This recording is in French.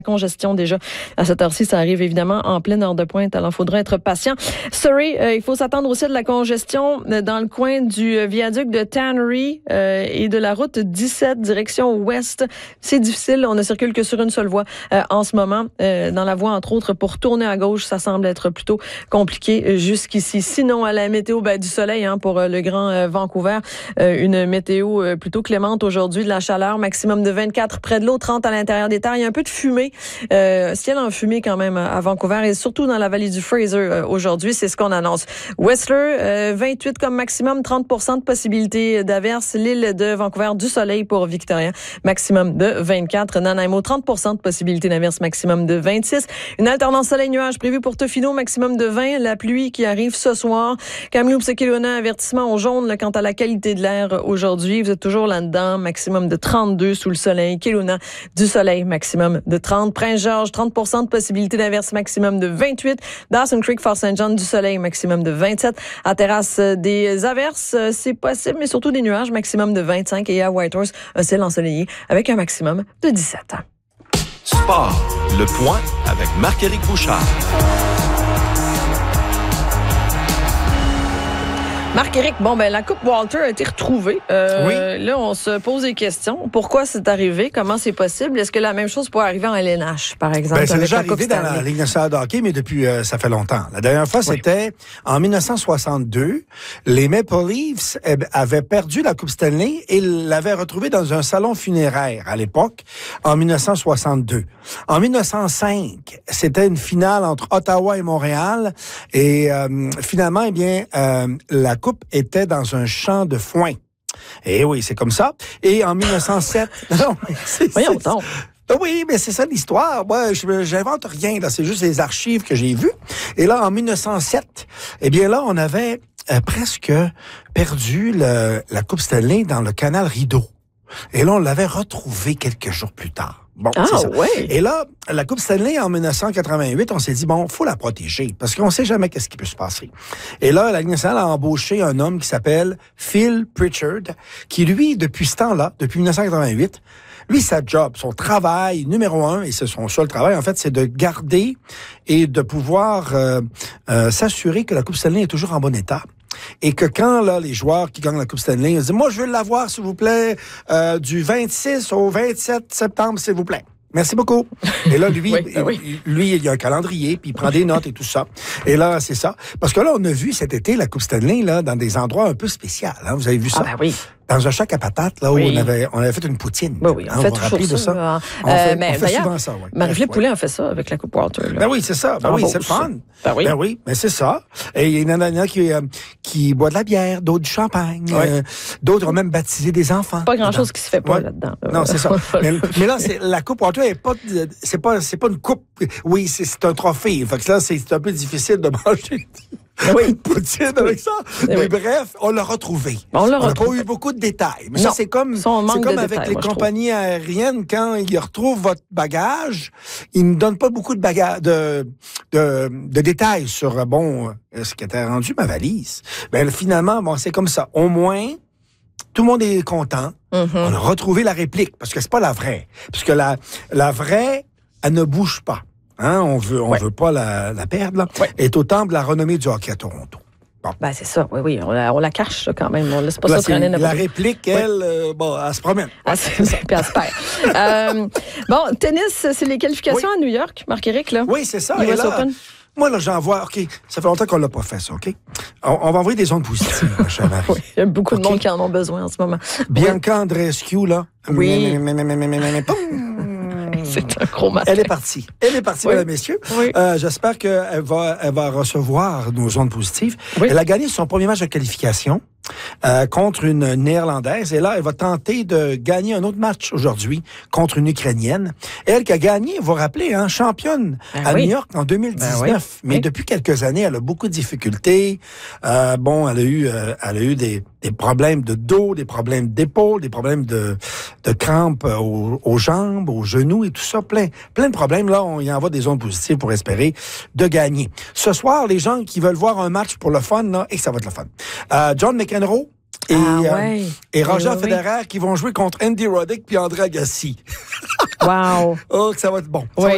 Congestion déjà à cette heure-ci, ça arrive évidemment en pleine heure de pointe, alors il faudra être patient. Surrey, il faut s'attendre aussi à de la congestion dans le coin du viaduc de Tannery et de la route 17 direction ouest. C'est difficile, on ne circule que sur une seule voie en ce moment. Dans la voie, entre autres, pour tourner à gauche, ça semble être plutôt compliqué jusqu'ici. Sinon, à la météo, du soleil pour le Grand Vancouver. Une météo plutôt clémente aujourd'hui, de la chaleur, maximum de 24 près de l'eau, 30 à l'intérieur des terres. Il y a un peu de fumée. Ciel enfumé quand même à Vancouver et surtout dans la vallée du Fraser aujourd'hui, c'est ce qu'on annonce. Whistler, 28 comme maximum, 30% de possibilité d'averse. L'île de Vancouver, du soleil pour Victoria, maximum de 24. Nanaimo, 30% de possibilité d'averse, maximum de 26. Une alternance soleil-nuage prévue pour Tofino, maximum de 20. La pluie qui arrive ce soir. Kamloops et Kelowna, avertissement au jaune quant à la qualité de l'air aujourd'hui. Vous êtes toujours là-dedans, maximum de 32 sous le soleil. Kelowna, du soleil, maximum de 30. Prince-Georges, 30% de possibilité d'averse, maximum de 28. Dawson Creek, Fort-Saint-John, du soleil, maximum de 27. À Terrasse, des averses, c'est possible, mais surtout des nuages, maximum de 25. Et à Whitehorse, un ciel ensoleillé avec un maximum de 17. Sport, le point avec Marc-Éric Bouchard. Marc-Éric, la Coupe Walter a été retrouvée. Oui. Là, on se pose des questions. Pourquoi c'est arrivé? Comment c'est possible? Est-ce que la même chose pourrait arriver en LNH, par exemple? C'est déjà arrivé dans la Ligue nationale de hockey, mais depuis, ça fait longtemps. La dernière fois, c'était en 1962. Les Maple Leafs avaient perdu la Coupe Stanley et l'avaient retrouvée dans un salon funéraire à l'époque, en 1962. En 1905, c'était une finale entre Ottawa et Montréal. Et finalement, la Coupe était dans un champ de foin. Et oui, c'est comme ça. Et en 1907... Voyons donc. Oui, mais c'est ça l'histoire. Moi, j'invente rien. Là, c'est juste les archives que j'ai vues. Et là, en 1907, là, on avait presque perdu la Coupe Stanley dans le canal Rideau. Et là, on l'avait retrouvée quelques jours plus tard. Bon, c'est ça. Ouais. Et là, la Coupe Stanley en 1988, on s'est dit, faut la protéger, parce qu'on sait jamais qu'est-ce qui peut se passer. Et là, la Ligue nationale a embauché un homme qui s'appelle Phil Pritchard, qui, lui, depuis ce temps-là, depuis 1988, lui, sa job, son travail numéro 1, et c'est son seul travail, en fait, c'est de garder et de pouvoir s'assurer que la Coupe Stanley est toujours en bon état. Et que quand, là, les joueurs qui gagnent la Coupe Stanley, ils disent, moi, je veux l'avoir, s'il vous plaît, du 26 au 27 septembre, s'il vous plaît. Merci beaucoup. Et là, lui, lui, il y a un calendrier, puis il prend des notes et tout ça. Et là, c'est ça. Parce que là, on a vu cet été la Coupe Stanley, là, dans des endroits un peu spéciaux. Hein. Vous avez vu ça? Ah, oui. Dans un chac à patates, là, où on avait fait une poutine. Oui, on fait toujours ça. On fait souvent ça, oui. Marie-Philippe Poulin a fait ça avec la Coupe Walter. Là. Oui, c'est ça. C'est le fun. Oui, mais c'est ça. Et il y en a qui boit de la bière, d'autres du champagne. D'autres ont même baptisé des enfants. Pas grand-chose qui se fait pas là-dedans. Non, c'est ça. mais là, la Coupe Walter c'est pas une coupe. Oui, c'est un trophée. Fait que là, c'est un peu difficile de manger une poutine avec ça. Mais bref, on l'a retrouvé. On n'a pas eu beaucoup de détails. Mais ça, c'est comme avec les compagnies aériennes, quand ils retrouvent votre bagage, ils ne donnent pas beaucoup de bagages, de détails sur, ce qui était rendu ma valise. Finalement, c'est comme ça. Au moins, tout le monde est content. Mm-hmm. On a retrouvé la réplique, parce que c'est pas la vraie. Parce que la vraie, elle ne bouge pas. Hein? On veut pas la perdre, là. Ouais. Elle est au temple de la renommée du hockey à Toronto. Bon. C'est ça, oui, on la cache là, quand même. On laisse pas ça traîner. La réplique, elle se promène. Puis elle se perd. Tennis, c'est les qualifications à New York, Marc-Éric, là? Oui, c'est ça. US Open. Moi, là, j'en vois, OK, ça fait longtemps qu'on l'a pas fait, ça, OK? On va envoyer des ondes positives, ma chère Marie. Oui, il y a beaucoup de monde qui en ont besoin en ce moment. Bianca Andreescu, là. Oui. C'est un gros match. Elle est partie, mesdames, messieurs. Oui. J'espère qu'elle va recevoir nos ondes positives. Oui. Elle a gagné son premier match de qualification contre une Néerlandaise. Et là, elle va tenter de gagner un autre match aujourd'hui contre une Ukrainienne. Elle qui a gagné, vous vous rappelez, championne à New York en 2019. Mais depuis quelques années, elle a beaucoup de difficultés. Elle a eu des problèmes de dos, des problèmes d'épaule, des problèmes de crampes aux jambes, aux genoux et tout ça. Plein de problèmes. Là, on y envoie des ondes positives pour espérer de gagner. Ce soir, les gens qui veulent voir un match pour le fun, là, et que ça va être le fun. John McEnroe et Roger Federer qui vont jouer contre Andy Roddick puis André Agassi. Wow! Oh, que ça va être bon. Oui.